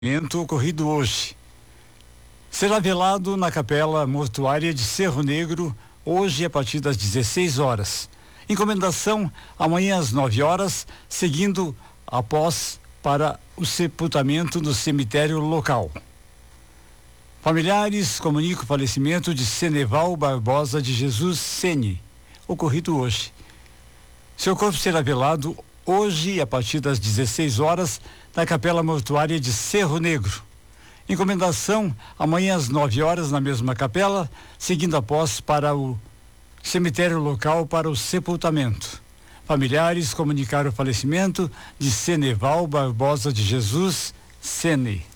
Evento ocorrido hoje. Será velado na capela mortuária de Cerro Negro, hoje a partir das 16 horas. Encomendação amanhã às 9 horas, seguindo após para o sepultamento no cemitério local. Familiares comunicam o falecimento de Ceneval Barbosa de Jesus Sene, ocorrido hoje. Seu corpo será velado hoje a partir das 16 horas na capela mortuária de Cerro Negro. Encomendação amanhã às 9 horas na mesma capela, seguindo após para o cemitério local para o sepultamento. Familiares comunicaram o falecimento de Ceneval Barbosa de Jesus Sene.